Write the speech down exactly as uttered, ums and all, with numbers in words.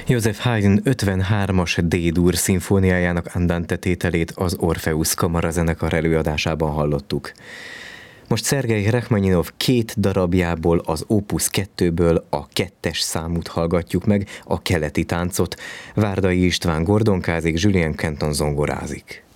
József Haydn ötvenhármas D-dur szimfóniájának Andante tételét az Orpheus kamarazenekar előadásában hallottuk. Most Szergej Rachmaninov két darabjából, az Opus kettőből a kettes számút hallgatjuk meg, a Keleti táncot. Várdai István gordonkázik, Julien Kenton zongorázik.